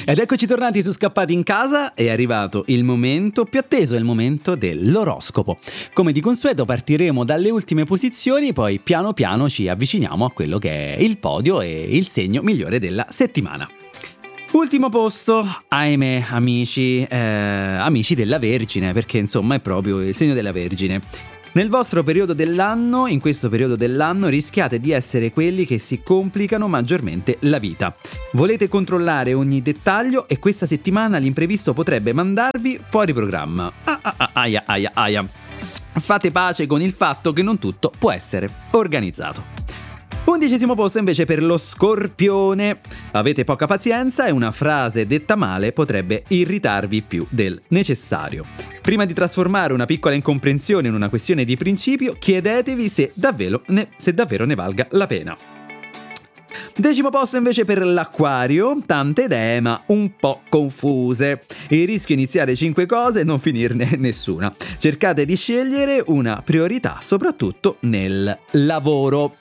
Ed eccoci tornati su Scappati in Casa, è arrivato il momento più atteso, è il momento dell'oroscopo. Come di consueto partiremo dalle ultime posizioni, poi piano piano ci avviciniamo a quello che è il podio e il segno migliore della settimana. Ultimo posto, ahimè amici della Vergine, perché insomma è proprio il segno della Vergine. Nel vostro periodo dell'anno, in questo periodo dell'anno, rischiate di essere quelli che si complicano maggiormente la vita. Volete controllare ogni dettaglio e questa settimana l'imprevisto potrebbe mandarvi fuori programma. Aia. Fate pace con il fatto che non tutto può essere organizzato. 11° posto invece per lo Scorpione. Avete poca pazienza e una frase detta male potrebbe irritarvi più del necessario. Prima di trasformare una piccola incomprensione in una questione di principio, chiedetevi se davvero ne valga la pena. 10° posto invece per l'Acquario, tante idee ma un po' confuse. Il rischio è iniziare 5 cose e non finirne nessuna. Cercate di scegliere una priorità, soprattutto nel lavoro.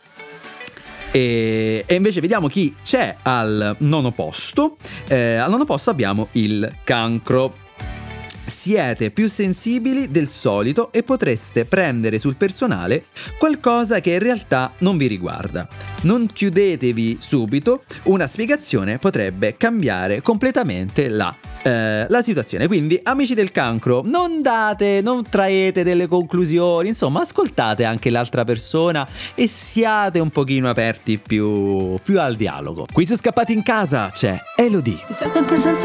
E invece vediamo chi c'è al 9° posto. Al 9° posto abbiamo il Cancro. Siete più sensibili del solito e potreste prendere sul personale qualcosa che in realtà non vi riguarda. Non chiudetevi subito, una spiegazione potrebbe cambiare completamente la situazione. Quindi, amici del Cancro, non traete delle conclusioni, insomma, ascoltate anche l'altra persona e siate un pochino aperti più al dialogo. Qui su Scappati in Casa c'è Elodie.